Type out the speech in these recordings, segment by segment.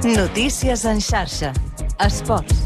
Notícies en xarxa. Esports.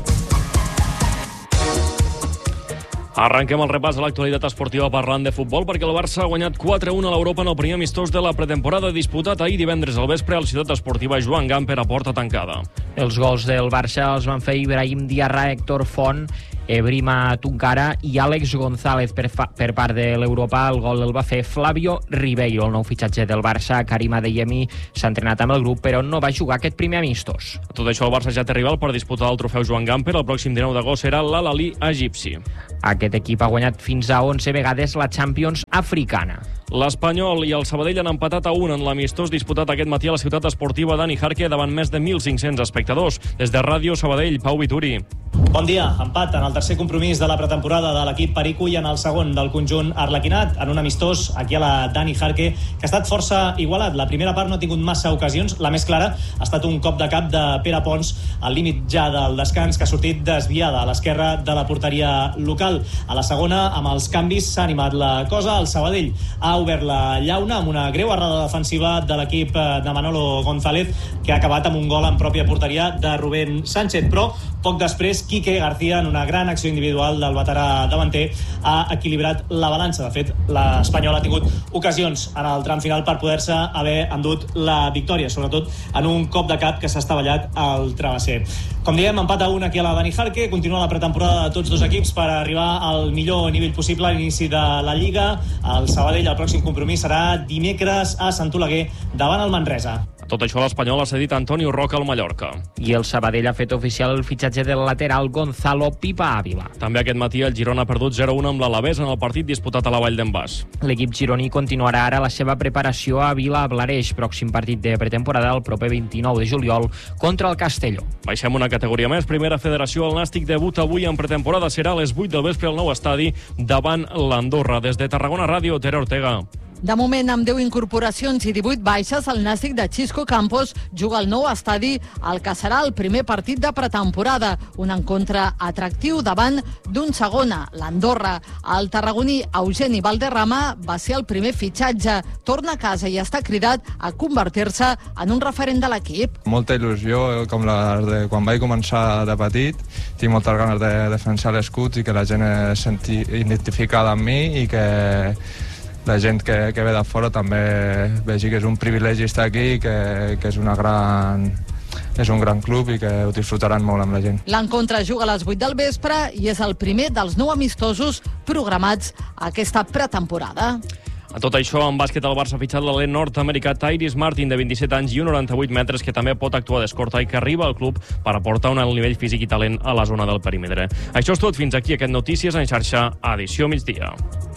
Arrenquem el repàs a l'actualitat esportiva parlant de futbol perquè el Barça ha guanyat 4-1 a l'Europa en el primer amistós de la pretemporada disputat ahir divendres al vespre a la ciutat esportiva Joan Gamper a porta tancada. Els gols del Barça els van fer Ibrahim Diarra, Héctor Font, Ebrima Tunkara i Àlex González per part de l'Europa. El gol el va fer Flavio Ribeiro, el nou fitxatge del Barça. Karim Adeyemi s'ha entrenat amb el grup però no va jugar aquest primer amistós. Tot això el Barça ja té rival per disputar el trofeu Joan Gamper. El pròxim 19 d'agost serà l'Al-Ahly egipci. Aquest equip ha guanyat fins a 11 vegades la Champions africana. L'Espanyol i el Sabadell han empatat a 1 en l'amistós disputat aquest matí a la ciutat esportiva Dani Jarque davant més de 1.500 espectadors. Des de Ràdio Sabadell, Pau Vituri. Bon dia. Empat en el tercer compromís de la pretemporada de l'equip perico i en el segon del conjunt arlequinat en un amistós aquí a la Dani Jarque que ha estat força igualat. La primera part no ha tingut massa ocasions. La més clara ha estat un cop de cap de Pere Pons al límit ja del descans que ha sortit desviada a l'esquerra de la porteria local. A la segona, amb els canvis, s'ha animat la cosa. El Sabadell ha obert la llauna amb una greu errada defensiva de l'equip de Manolo González que ha acabat amb un gol en pròpia porteria de Rubén Sánchez, però poc després Quique García, en una gran acció individual del veterà davanter, ha equilibrat la balança. De fet, l'Espanyol ha tingut ocasions en el tram final per poder-se haver endut la victòria, sobretot en un cop de cap que s'ha estavellat al travesser. Com diem, empat a 1 aquí a la Dani Jarque. Continua la pretemporada de tots dos equips per arribar al millor nivell possible a l'inici de la Lliga. El Sabadell, el pròxim compromís serà dimecres a Sant Oleguer davant el Manresa. Tot això l'Espanyol ha cedit Antonio Roca al Mallorca. I el Sabadell ha fet oficial el fitxatge del lateral Gonzalo Pipa Ávila. També aquest matí el Girona ha perdut 0-1 amb l'Alavés en el partit disputat a la Vall d'en Bas. L'equip gironí continuarà ara la seva preparació a Vila-Blareix, pròxim partit de pretemporada el proper 29 de juliol contra el Castelló. Baixem una categoria més. Primera Federació, el Nàstic debuta avui en pretemporada. Serà a les 8 del vespre al nou estadi davant l'Andorra. Des de Tarragona Ràdio, Tere Ortega. De moment, amb 10 incorporacions i 18 baixes, el Nàstic de Xisco Campos juga al nou estadi al que serà el primer partit de pretemporada. Un encontre atractiu davant d'un segona, l'Andorra. El tarragoní Eugeni Valderrama va ser el primer fitxatge. Torna a casa i està cridat a convertir-se en un referent de l'equip. Molta il·lusió, com la de quan vaig començar de petit. Tinc moltes ganes de defensar l'escut i que la gent es senti identificada amb mi i que la gent que ve de fora també vegi que és un privilegi estar aquí, que és un gran club i que ho disfrutaran molt amb la gent. L'encontre juga a les 8 del vespre i és el primer dels 9 amistosos programats a aquesta pretemporada. A tot això, en bàsquet, el Barça ha fitxat l'alent nord-americà Tyrese Martin, de 27 anys i 1,98 metres, que també pot actuar d'escorta i que arriba al club per aportar un alt nivell físic i talent a la zona del perímetre. Això és tot. Fins aquí aquest Notícies en xarxa, edició migdia.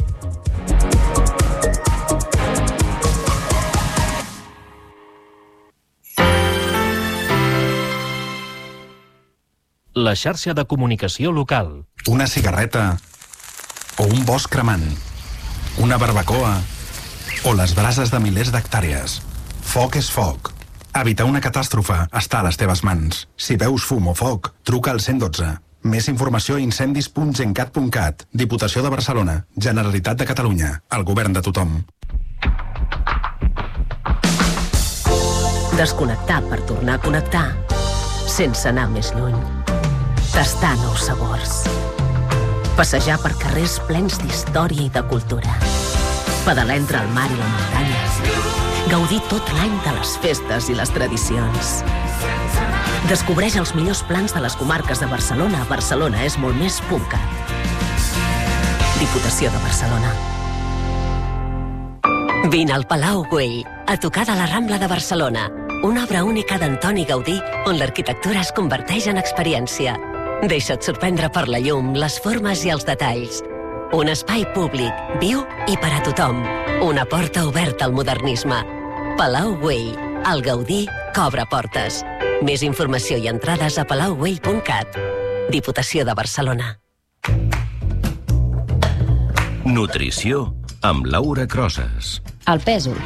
La xarxa de comunicació local. Una cigarreta o un bosc cremant, una barbacoa o les brases de milers d'hectàrees. Foc és foc. Evitar una catàstrofe està a les teves mans. Si veus fum o foc, truca al 112. Més informació a incendis.gencat.cat. Diputació de Barcelona. Generalitat de Catalunya. El govern de tothom. Desconnectar per tornar a connectar, sense anar més lluny. Tastar nous sabors. Passejar per carrers plens d'història i de cultura. Pedalar entre el mar i la muntanya. Gaudir tot l'any de les festes i les tradicions. Descobreix els millors plans de les comarques de Barcelona a barcelonaesmoltmés.cat. Diputació de Barcelona. Vine al Palau Güell, a tocar de la Rambla de Barcelona. Una obra única d'Antoni Gaudí on l'arquitectura es converteix en experiència. Deixa't sorprendre per la llum, les formes i els detalls. Un espai públic, viu i per a tothom. Una porta oberta al modernisme. Palau Güell, el Gaudí que obre portes. Més informació i entrades a palaugüell.cat. Diputació de Barcelona. Nutrició amb Laura Crosas. El pèsol.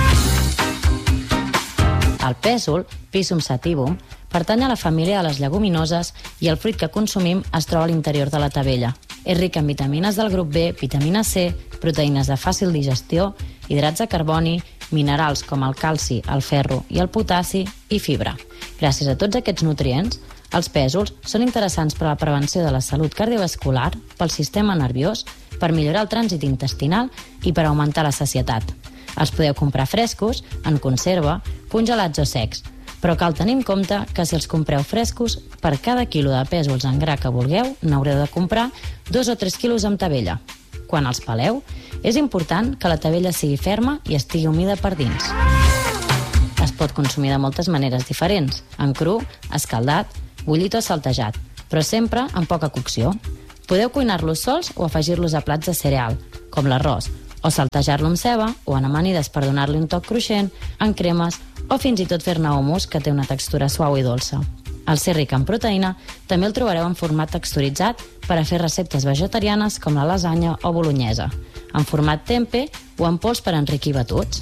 El pèsol, Pisum sativum, pertany a la família de les lleguminoses i el fruit que consumim es troba a l'interior de la tavella. És ric en vitamines del grup B, vitamina C, proteïnes de fàcil digestió, hidrats de carboni, minerals com el calci, el ferro i el potassi i fibra. Gràcies a tots aquests nutrients, els pèsols són interessants per a la prevenció de la salut cardiovascular, pel sistema nerviós, per millorar el trànsit intestinal i per augmentar la sacietat. Els podeu comprar frescos, en conserva, congelats o secs, però cal tenir en compte que si els compreu frescos, per cada quilo de pèsols en gra que vulgueu, n'haureu de comprar 2 o 3 quilos amb tavella. Quan els peleu, és important que la tavella sigui ferma i estigui humida per dins. Es pot consumir de moltes maneres diferents, en cru, escaldat, bullit o saltejat, però sempre amb poca cocció. Podeu cuinar-los sols o afegir-los a plats de cereal, com l'arròs, o saltejar-lo amb ceba o en amanides per donar-li un toc cruixent, en cremes o fins i tot fer-ne hummus, que té una textura suau i dolça. Al ser ric en proteïna, també el trobareu en format texturitzat per a fer receptes vegetarianes com la lasanya o bolognesa, en format tempeh o en pols per enriquir batuts.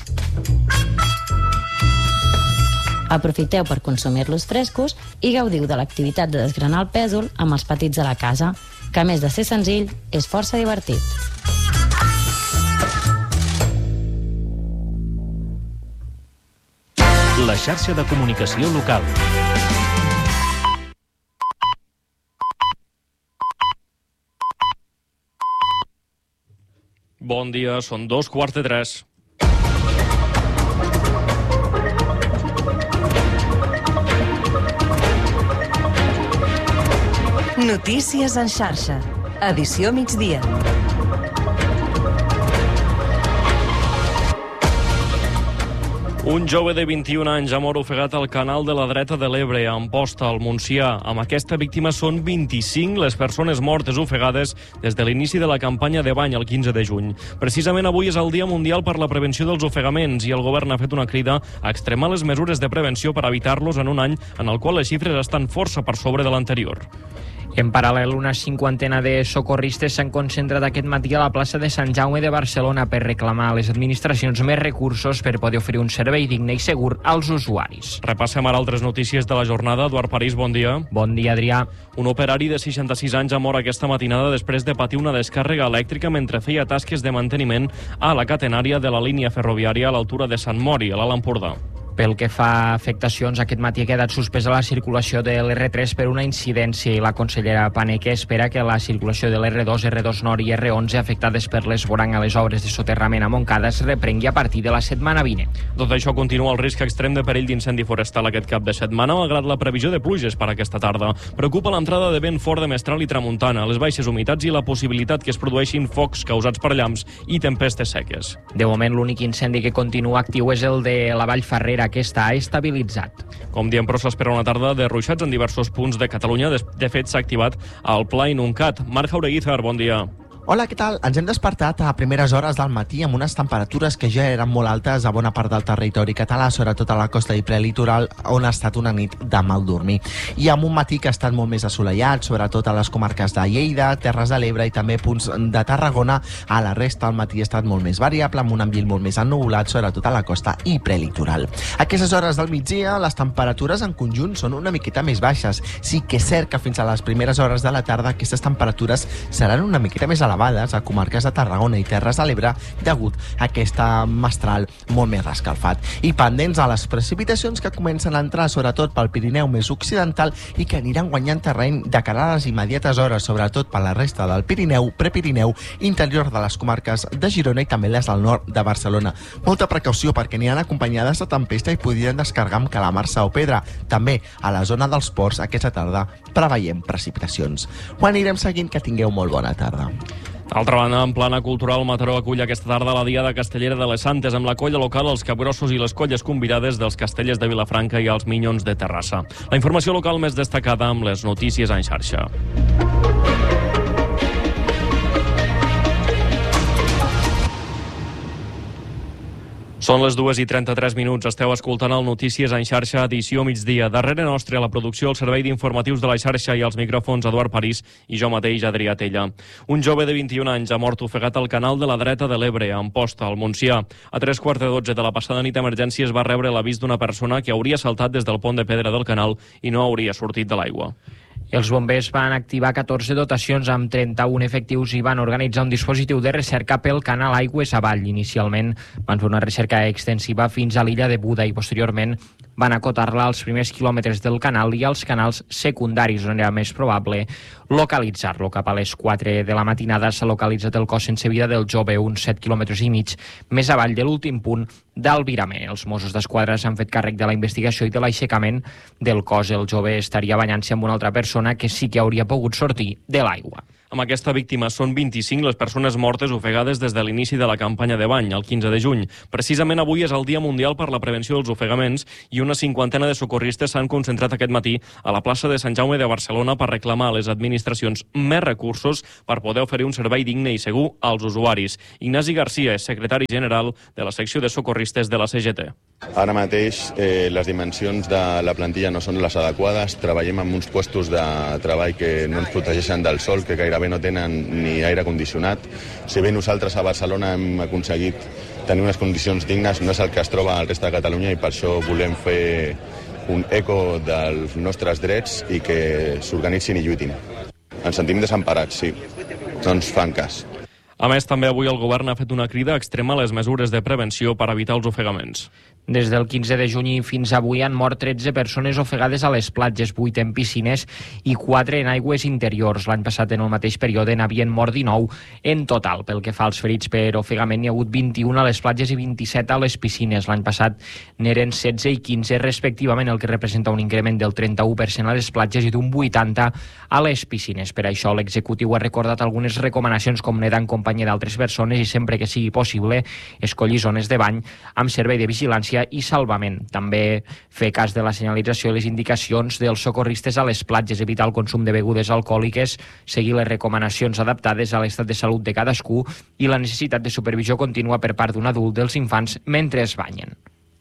Aprofiteu per consumir-los frescos i gaudiu de l'activitat de desgranar el pèsol amb els petits a la casa, que a més de ser senzill, és força divertit. La xarxa de comunicació local. Bon dia, són 2:45. Notícies en xarxa. Edició migdia. Un jove de 21 anys ha mort ofegat al canal de la dreta de l'Ebre, a Amposta, al Montsià. Amb aquesta víctima són 25 les persones mortes ofegades des de l'inici de la campanya de bany el 15 de juny. Precisament avui és el Dia Mundial per la Prevenció dels Ofegaments i el govern ha fet una crida a extremar les mesures de prevenció per evitar-los en un any en el qual les xifres estan força per sobre de l'anterior. En paral·lel, una cinquantena de socorristes s'han concentrat aquest matí a la plaça de Sant Jaume de Barcelona per reclamar a les administracions més recursos per poder oferir un servei digne i segur als usuaris. Repassem ara altres notícies de la jornada. Eduard París, bon dia. Bon dia, Adrià. Un operari de 66 anys ha mort aquesta matinada després de patir una descàrrega elèctrica mentre feia tasques de manteniment a la catenària de la línia ferroviària a l'altura de Sant Mori, a l'Alt Empordà. Pel que fa a afectacions, aquest matí ha quedat suspesa la circulació de l'R3 per una incidència i la consellera Paneque espera que la circulació de l'R2, R2 Nord i R11 afectades per l'esborrany a les obres de soterrament a Montcada es reprengui a partir de la setmana vinent. Tot això continua el risc extrem de perill d'incendi forestal aquest cap de setmana, malgrat la previsió de pluges per aquesta tarda. Preocupa l'entrada de vent fort de mestral i tramuntana, les baixes humitats i la possibilitat que es produeixin focs causats per llamps i tempestes seques. De moment, l'únic incendi que continua actiu és el de la Vall Ferrera, que està estabilitzat. Com diem, però s'espera una tarda de ruixats en diversos punts de Catalunya. De fet, s'ha activat el Pla Inuncat. Marc Jaureguizar, bon dia. Hola, què tal? Ens hem despertat a primeres hores del matí amb unes temperatures que ja eren molt altes a bona part del territori català, sobretot a la costa i prelitoral, on ha estat una nit de mal dormir. I amb un matí que ha estat molt més assolellat, sobretot a les comarques de Lleida, Terres de l'Ebre i també punts de Tarragona. A la resta, el matí ha estat molt més variable, amb un ambient molt més ennuvolat, sobretot a la costa i prelitoral. A aquestes hores del migdia, les temperatures en conjunt són una miqueta més baixes. Sí que és cert que fins a les primeres hores de la tarda aquestes temperatures seran una miqueta més elevades a comarques de Tarragona i Terres de l'Ebre degut a aquesta mestral molt més rescalfat. I pendents a les precipitacions que comencen a entrar sobretot pel Pirineu més occidental i que aniran guanyant terreny de cara a les immediates hores, sobretot per la resta del Pirineu, Prepirineu, interior de les comarques de Girona i també les del nord de Barcelona. Molta precaució perquè aniran acompanyades de tempesta i podrien descarregar amb calamarsa o pedra. També a la zona dels ports aquesta tarda preveiem precipitacions. Ho anirem seguint, que tingueu molt bona tarda. D'altra banda, en plana cultural, Mataró acull aquesta tarda la Diada Castellera de les Santes amb la colla local, els capgrossos i les colles convidades dels Castellers de Vilafranca i els Minyons de Terrassa. La informació local més destacada amb les notícies en xarxa. Són les 2:33. Esteu escoltant el Notícies en xarxa, edició migdia. Darrere nostre, a la producció, el servei d'informatius de la xarxa i els micròfons, Eduard París i jo mateix, Adrià Tella. Un jove de 21 anys ha mort ofegat al canal de la dreta de l'Ebre, a Amposta, al Montsià. A 3:15 de la passada nit, Emergències va rebre l'avís d'una persona que hauria saltat des del pont de pedra del canal i no hauria sortit de l'aigua. Els bombers van activar 14 dotacions amb 31 efectius i van organitzar un dispositiu de recerca pel canal Aigües avall. Inicialment van fer una recerca extensiva fins a l'illa de Buda i posteriorment van acotar-la als primers quilòmetres del canal i als canals secundaris, on era més probable localitzar-lo. Cap a les 4 de la matinada s'ha localitzat el cos sense vida del jove, uns 7 quilòmetres i mig més avall de l'últim punt d'Albirame. Els Mossos d'Esquadra s'han fet càrrec de la investigació i de l'aixecament del cos. El jove estaria banyant-se amb una altra persona que sí que hauria pogut sortir de l'aigua. Amb aquesta víctima són 25 les persones mortes ofegades des de l'inici de la campanya de bany, el 15 de juny. Precisament avui és el Dia Mundial per la Prevenció dels Ofegaments i una cinquantena de socorristes s'han concentrat aquest matí a la plaça de Sant Jaume de Barcelona per reclamar a les administracions més recursos per poder oferir un servei digne i segur als usuaris. Ignasi Garcia és secretari general de la secció de socorristes de la CGT. Ara mateix les dimensions de la plantilla no són les adequades. Treballem amb uns puestos de treball que no ens protegeixen del sol, que gairebé no tenen ni aire condicionat. Si bé nosaltres a Barcelona hem aconseguit tenir unes condicions dignes, no és el que es troba al resta de Catalunya i per això volem fer un eco dels nostres drets i que s'organitzin i lluitin. Ens sentim desemparats, sí. No ens fan cas. A més, també avui el govern ha fet una crida a extremar les mesures de prevenció per evitar els ofegaments. Des del 15 de juny fins avui han mort 13 persones ofegades a les platges, 8 en piscines i 4 en aigües interiors. L'any passat, en el mateix període, n'havien mort 19 en total. Pel que fa als ferits per ofegament, n'hi ha hagut 21 a les platges i 27 a les piscines. L'any passat n'eren 16 i 15 respectivament, el que representa un increment del 31% a les platges i d'un 80% a les piscines. Per això, l'executiu ha recordat algunes recomanacions com nedar en companyia d'altres persones i, sempre que sigui possible, escollir zones de bany amb servei de vigilància i salvament. També fer cas de la senyalització i les indicacions dels socorristes a les platges, evitar el consum de begudes alcohòliques, seguir les recomanacions adaptades a l'estat de salut de cadascú i la necessitat de supervisió contínua per part d'un adult dels infants mentre es banyen.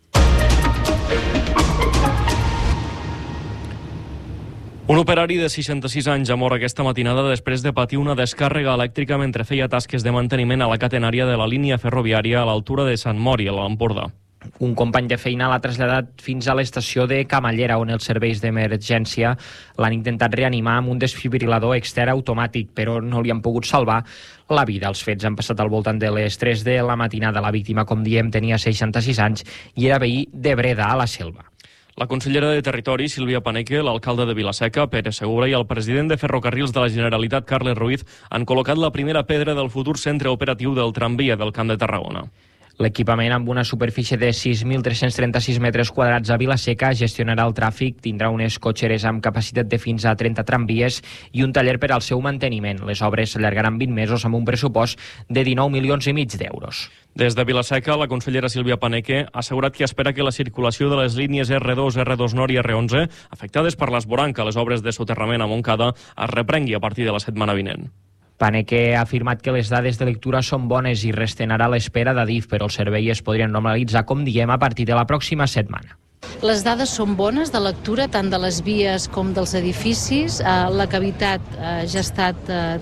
Un operari de 66 anys ha mort aquesta matinada després de patir una descàrrega elèctrica mentre feia tasques de manteniment a la catenària de la línia ferroviària a l'altura de Sant Mori, a l'Empordà. Un company de feina l'ha traslladat fins a l'estació de Camallera, on els serveis d'emergència l'han intentat reanimar amb un desfibrilador extern automàtic, però no li han pogut salvar la vida. Els fets han passat al voltant de les 3 de la matinada. La víctima, com diem, tenia 66 anys i era veí de Breda, a la Selva. La consellera de Territori, Sílvia Paneque, l'alcalde de Vila-seca, Pere Segura, i el president de Ferrocarrils de la Generalitat, Carles Ruiz, han col·locat la primera pedra del futur centre operatiu del tramvia del Camp de Tarragona. L'equipament, amb una superfície de 6.336 metres quadrats a Vila-seca, gestionarà el tràfic, tindrà unes cotxeres amb capacitat de fins a 30 tramvies i un taller per al seu manteniment. Les obres s'allargaran 20 mesos amb un pressupost de 19,5 milions d'euros. Des de Vila-seca, la consellera Sílvia Paneque ha assegurat que espera que la circulació de les línies R2, R2 Nord i R11, afectades per l'esboranc a les obres de soterrament a Montcada, es reprengui a partir de la setmana vinent. Paneque ha afirmat que les dades de lectura són bones i restenarà l'espera d'Adif, però els serveis es podrien normalitzar, com diem, a partir de la pròxima setmana. Les dades són bones de lectura, tant de les vies com dels edificis. La cavitat ja ha estat,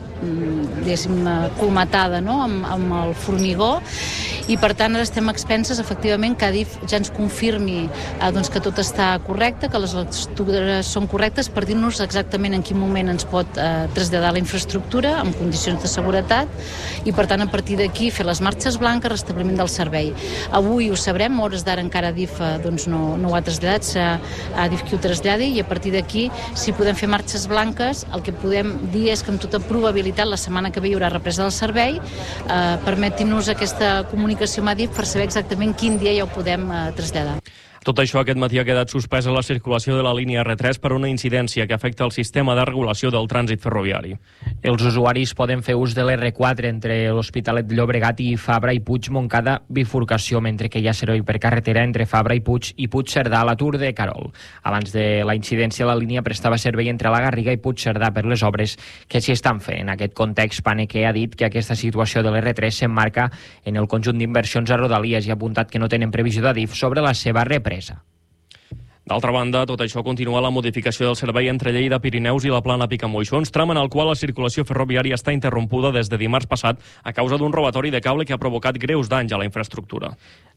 colmatada, no?, amb el formigó, i per tant ara estem a expenses, efectivament, que Adif ja ens confirmi que tot està correcte, que les lectures són correctes, per dir-nos exactament en quin moment ens pot traslladar la infraestructura amb condicions de seguretat i, per tant, a partir d'aquí fer les marxes blanques, restabliment del servei. Avui ho sabrem, a hores d'ara encara Adif no ho ha traslladat, serà Adif qui ho traslladi, i a partir d'aquí, si podem fer marxes blanques, el que podem dir és que amb tota probabilitat la setmana que ve hi haurà represa del servei. Permetin-nos aquesta comunicació amb Adif per saber exactament quin dia ja ho podem traslladar. Tot això aquest matí ha quedat suspesa la circulació de la línia R3 per una incidència que afecta el sistema de regulació del trànsit ferroviari. Els usuaris poden fer ús de l'R4 entre l'Hospitalet de Llobregat i Fabra i Puig Montcada bifurcació, mentre que hi ha servei per carretera entre Fabra i Puigcerdà a la Tour de Carol. Abans de la incidència, la línia prestava servei entre la Garriga i Puigcerdà per les obres que s'hi estan fent. En aquest context, Paneque ha dit que aquesta situació de l'R3 s'emmarca en el conjunt d'inversions a Rodalies i ha apuntat que no tenen previsió d'Adif sobre la seva represa. D'altra banda, tot això continua la modificació del servei entre Lleida, Pirineus i la Plana Picamoixons, tram en el qual la circulació ferroviària està interrompuda des de dimarts passat a causa d'un robatori de cable que ha provocat greus danys a la infraestructura.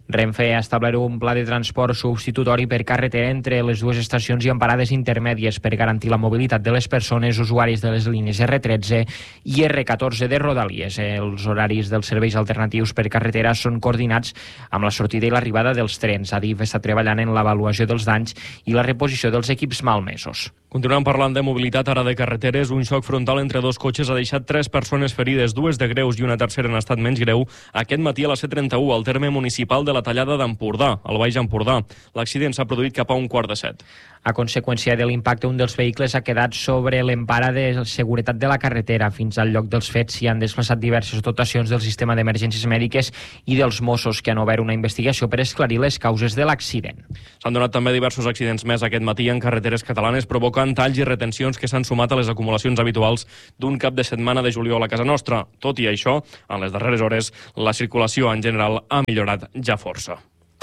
Renfe ha establert un pla de transport substitutori per carretera entre les dues estacions i en parades intermèdies per garantir la mobilitat de les persones usuaris de les línies R13 i R14 de Rodalies. Els horaris dels serveis alternatius per carretera són coordinats amb la sortida i l'arribada dels trens. Adif està treballant en l'avaluació dels danys i la reposició dels equips malmesos. Continuem parlant de mobilitat, ara de carreteres. Un xoc frontal entre dos cotxes ha deixat 3 persones ferides, 2 de greus i una tercera en estat menys greu, aquest matí a la C31, al terme municipal de la Tallada d'Empordà, al Baix Empordà. L'accident s'ha produït cap a 6:45. A conseqüència de l'impacte, un dels vehicles ha quedat sobre l'empara de seguretat de la carretera. Fins al lloc dels fets s'hi han desplaçat diverses dotacions del sistema d'emergències mèdiques i dels Mossos, que han obert una investigació per esclarir les causes de l'accident. S'han donat també diversos accidents més aquest matí en carreteres catalanes, provocant talls i retencions que s'han sumat a les acumulacions habituals d'un cap de setmana de juliol a casa nostra. Tot i això, en les darreres hores, la circulació en general ha millorat ja força.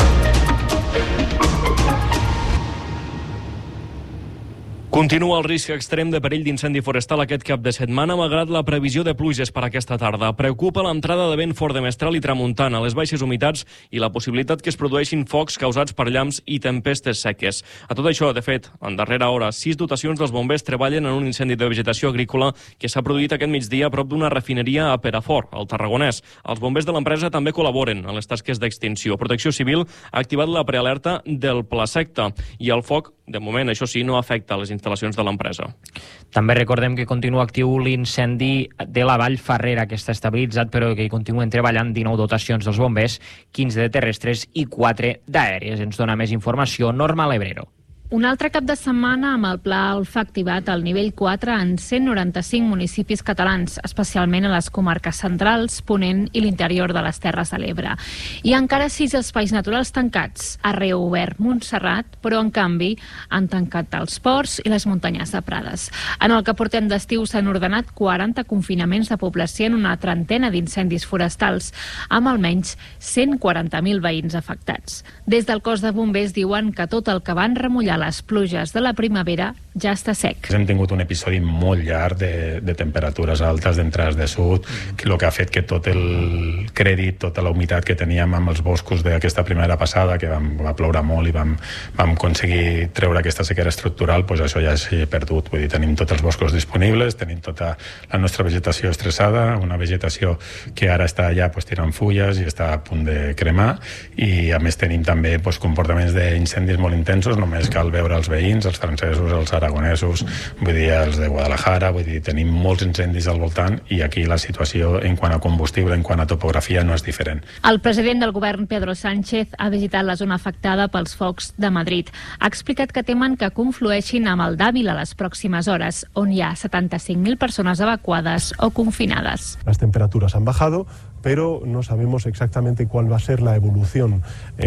Continua el risc extrem de perill d'incendi forestal aquest cap de setmana, malgrat la previsió de pluges per aquesta tarda. Preocupa l'entrada de vent fort de mestral i tramuntana, les baixes humitats i la possibilitat que es produeixin focs causats per llamps i tempestes seques. A tot això, de fet, en darrera hora, 6 dotacions dels bombers treballen en un incendi de vegetació agrícola que s'ha produït aquest migdia a prop d'una refineria a Perafort, al Tarragonès. Els bombers de l'empresa també col·laboren en les tasques d'extinció. Protecció Civil ha activat la prealerta del Pla Secta i el foc, de moment, això sí, no afecta les instal·lacions de l'empresa. També recordem que continua actiu l'incendi de la Vall Ferrera, que està estabilitzat, però que hi continuen treballant 19 dotacions dels bombers, 15 de terrestres i 4 d'aèries. Ens dona més informació Norma Lebrero. Un altre cap de setmana amb el Pla Alfa activat al nivell 4 en 195 municipis catalans, especialment a les comarques centrals, Ponent i l'interior de les Terres de l'Ebre. Hi ha encara 6 espais naturals tancats. Ha reobert Montserrat, però en canvi han tancat els ports i les muntanyes de Prades. En el que portem d'estiu s'han ordenat 40 confinaments de població en una trentena d'incendis forestals, amb almenys 140.000 veïns afectats. Des del cos de bombers diuen que tot el que van remullar les pluges de la primavera ja està sec. Hem tingut un episodi molt llarg de temperatures altes, d'entrades de sud, que el que ha fet que tot el crèdit, tota la humitat que teníem amb els boscos d'aquesta primavera passada, que va ploure molt i vam aconseguir treure aquesta sequera estructural, doncs això ja s'ha perdut. Vull dir, tenim tots els boscos disponibles, tenim tota la nostra vegetació estressada, una vegetació que ara està ja tirant fulles i està a punt de cremar, i a més tenim també comportaments d'incendis molt intensos. Només cal veure els veïns, els francesos, els aragonesos, vull dir, els de Guadalajara, vull dir, tenim molts incendis al voltant i aquí la situació en quant a combustible, en quant a topografia, no és diferent. El president del govern, Pedro Sánchez, ha visitat la zona afectada pels focs de Madrid. Ha explicat que temen que conflueixin amb el d'Àvila les pròximes hores, on hi ha 75.000 persones evacuades o confinades. Las temperaturas han bajado, pero no sabemos exactamente cuál va a ser la evolución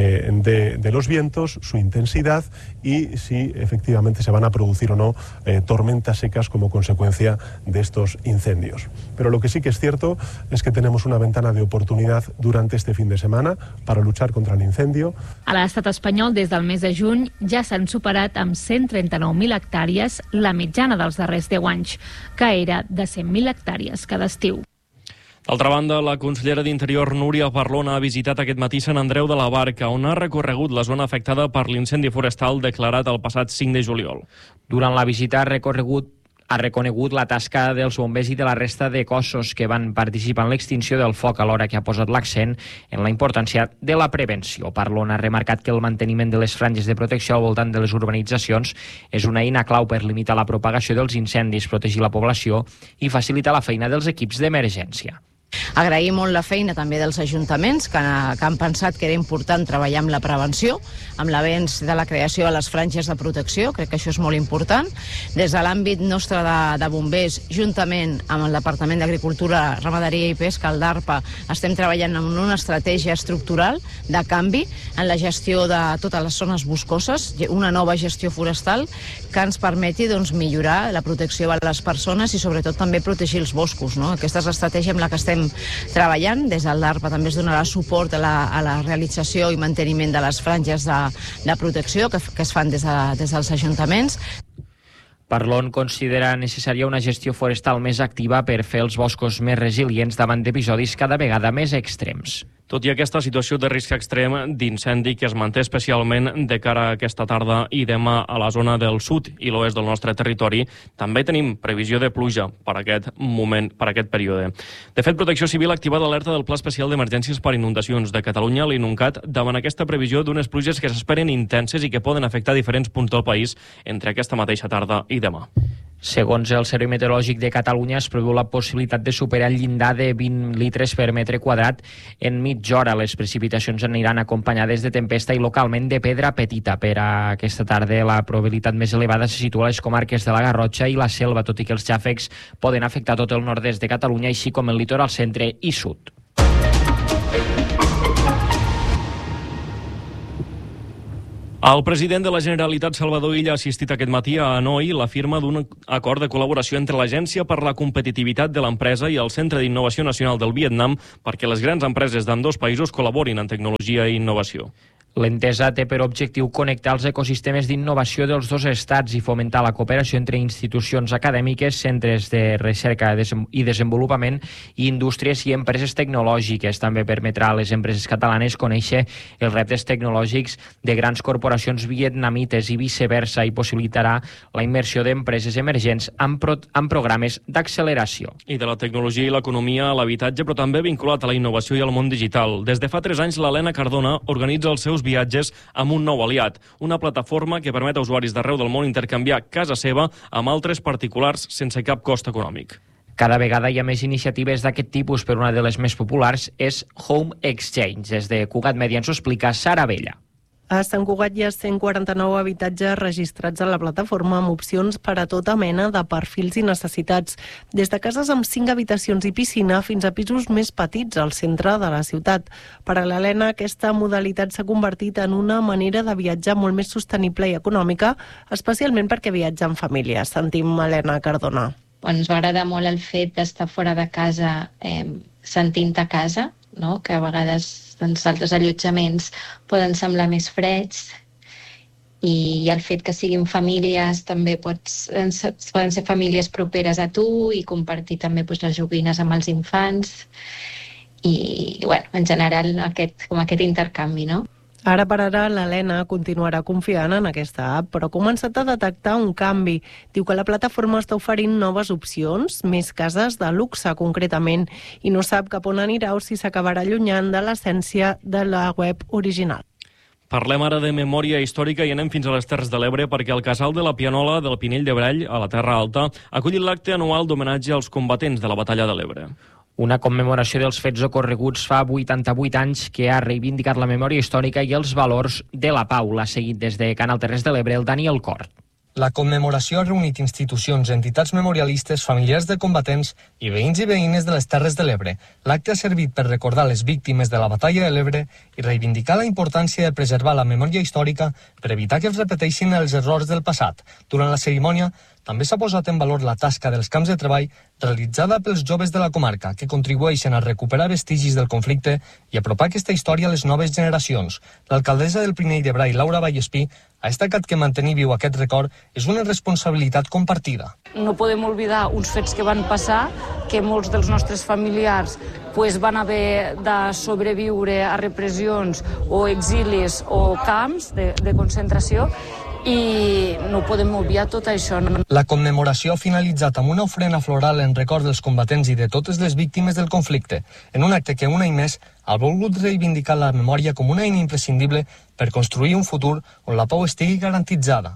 de los vientos, su intensidad y si efectivamente se van a producir o no tormentas secas como consecuencia de estos incendios. Pero lo que sí que es cierto es que tenemos una ventana de oportunidad durante este fin de semana para luchar contra el incendio. A l'estat espanyol, des del mes de juny, ja s'han superat amb 139.000 hectàrees la mitjana dels darrers 10 anys, que era de 100.000 hectàrees cada estiu. D'altra banda, la consellera d'Interior, Núria Parlon, ha visitat aquest matí Sant Andreu de la Barca, on ha recorregut la zona afectada per l'incendi forestal declarat el passat 5 de juliol. Durant la visita ha reconegut la tasca dels bombers i de la resta de cossos que van participar en l'extinció del foc, alhora que ha posat l'accent en la importància de la prevenció. Parlon ha remarcat que el manteniment de les franges de protecció al voltant de les urbanitzacions és una eina clau per limitar la propagació dels incendis, protegir la població i facilitar la feina dels equips d'emergència. Agrair molt la feina també dels ajuntaments que han pensat que era important treballar amb la prevenció, amb l'avenç de la creació de les franges de protecció, crec que això és molt important. Des de l'àmbit nostre de bombers, juntament amb el Departament d'Agricultura, Ramaderia i Pesca, el DARPA, estem treballant en una estratègia estructural de canvi en la gestió de totes les zones boscoses, una nova gestió forestal que ens permeti millorar la protecció de les persones i sobretot també protegir els boscos. Aquesta és l'estratègia amb la que estem treballant. Des del DARPA també es donarà suport a la realització i manteniment de les franges de protecció que es fan des dels ajuntaments. Parlon considera necessària una gestió forestal més activa per fer els boscos més resilients davant d'episodis cada vegada més extrems. Tot i aquesta situació de risc extrem d'incendi que es manté especialment de cara a aquesta tarda i demà a la zona del sud i l'oest del nostre territori, també tenim previsió de pluja per aquest període. De fet, Protecció Civil ha activat l'alerta del Pla Especial d'Emergències per Inundacions de Catalunya, l'INUNCAT, davant aquesta previsió d'unes pluges que s'esperen intenses i que poden afectar diferents punts del país entre aquesta mateixa tarda i demà. Segons el Servei Meteorològic de Catalunya, es preveu la possibilitat de superar el llindar de 20 litres per metre quadrat en mitja hora. Les precipitacions aniran acompanyades de tempesta i localment de pedra petita. Per a aquesta tarda, la probabilitat més elevada se situa a les comarques de la Garrotxa i la Selva, tot i que els xàfecs poden afectar tot el nord-est de Catalunya, així com el litoral centre i sud. El president de la Generalitat, Salvador Illa, ha assistit aquest matí a Hanoi la firma d'un acord de col·laboració entre l'Agència per la Competitivitat de l'Empresa i el Centre d'Innovació Nacional del Vietnam perquè les grans empreses d'ambdós països col·laborin en tecnologia i innovació. L'entesa té per objectiu connectar els ecosistemes d'innovació dels dos estats i fomentar la cooperació entre institucions acadèmiques, centres de recerca i desenvolupament i indústries i empreses tecnològiques. També permetrà a les empreses catalanes conèixer els reptes tecnològics de grans corporacions vietnamites i viceversa i possibilitarà la immersió d'empreses emergents amb programes d'acceleració. I de la tecnologia i l'economia a l'habitatge, però també vinculat a la innovació i al món digital. Des de fa 3 anys, l'Helena Cardona organitza els seus viatges amb un nou aliat, una plataforma que permet a usuaris d'arreu del món intercanviar casa seva amb altres particulars sense cap cost econòmic. Cada vegada hi ha més iniciatives d'aquest tipus, però una de les més populars és Home Exchange. Des de Cugat Media ens ho explica Sara Bella. A Sant Cugat hi ha 149 habitatges registrats a la plataforma amb opcions per a tota mena de perfils i necessitats, des de cases amb 5 habitacions i piscina fins a pisos més petits al centre de la ciutat. Per a l'Helena, aquesta modalitat s'ha convertit en una manera de viatjar molt més sostenible i econòmica, especialment perquè viatja en família. Sentim Helena Cardona. Ens va agradar molt el fet d'estar fora de casa sentint a casa, no? Que a vegades altres allotjaments poden semblar més freds i el fet que siguin famílies també poden ser famílies properes a tu i compartir també les joguines amb els infants i en general aquest intercanvi, no? Ara per ara l'Helena continuarà confiant en aquesta app, però ha començat a detectar un canvi. Diu que la plataforma està oferint noves opcions, més cases de luxe concretament, i no sap cap on anirà o si s'acabarà allunyant de l'essència de la web original. Parlem ara de memòria històrica i anem fins a les Terres de l'Ebre perquè el Casal de la Pianola del Pinell de Bray, a la Terra Alta, ha acollit l'acte anual d'homenatge als combatents de la Batalla de l'Ebre. Una commemoració dels fets ocorreguts fa 88 anys que ha reivindicat la memòria històrica i els valors de la pau. L'ha seguit des de Canal Terres de l'Ebre el Daniel Cort. La commemoració ha reunit institucions, entitats memorialistes, familiars de combatents i veïns i veïnes de les Terres de l'Ebre. L'acte ha servit per recordar les víctimes de la Batalla de l'Ebre i reivindicar la importància de preservar la memòria històrica per evitar que es repeteixin els errors del passat. Durant la cerimònia també s'ha posat en valor la tasca dels camps de treball realitzada pels joves de la comarca, que contribueixen a recuperar vestigis del conflicte i apropar aquesta història a les noves generacions. L'alcaldessa del Pinell de Bray, Laura Vallespí, ha destacat que mantenir viu aquest record és una responsabilitat compartida. No podem oblidar uns fets que van passar, que molts dels nostres familiars van haver de sobreviure a repressions o exilis o camps de concentració, i no podem obviar tot això. La commemoració ha finalitzat amb una ofrena floral en record dels combatents i de totes les víctimes del conflicte, en un acte que un any més ha volgut reivindicar la memòria com una eina imprescindible per construir un futur on la pau estigui garantitzada.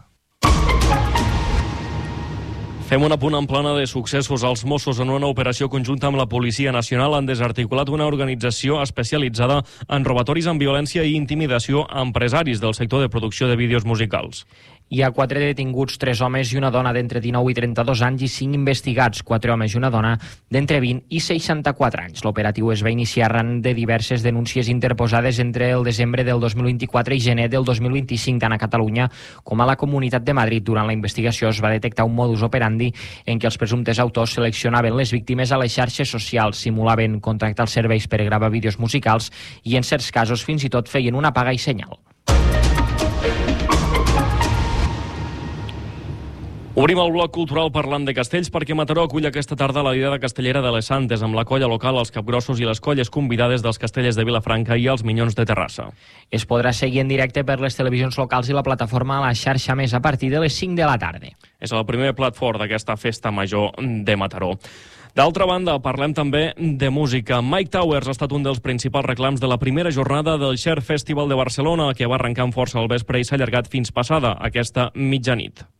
Fem un apunt en plana de successos. Els Mossos, en una operació conjunta amb la Policia Nacional, han desarticulat una organització especialitzada en robatoris amb violència i intimidació a empresaris del sector de producció de vídeos musicals. Hi ha 4 detinguts, 3 homes i una dona d'entre 19 i 32 anys i 5 investigats, 4 homes i una dona d'entre 20 i 64 anys. L'operatiu es va iniciar arran de diverses denúncies interposades entre el desembre del 2024 i gener del 2025, tant a Catalunya com a la Comunitat de Madrid. Durant la investigació es va detectar un modus operandi en què els presumptes autors seleccionaven les víctimes a les xarxes socials, simulaven contractar els serveis per gravar vídeos musicals i, en certs casos, fins i tot feien una paga i senyal. Obrim el bloc cultural parlant de castells perquè Mataró acull aquesta tarda la Diada Castellera de les Santes amb la colla local, els capgrossos i les colles convidades dels Castellers de Vilafranca i els Minyons de Terrassa. Es podrà seguir en directe per les televisions locals i la plataforma a la xarxa més a partir de les 5 de la tarda. És el primer plat fort d'aquesta festa major de Mataró. D'altra banda, parlem també de música. Mike Towers ha estat un dels principals reclams de la primera jornada del Share Festival de Barcelona, que va arrencar amb força al vespre i s'ha allargat fins passada aquesta mitjanit.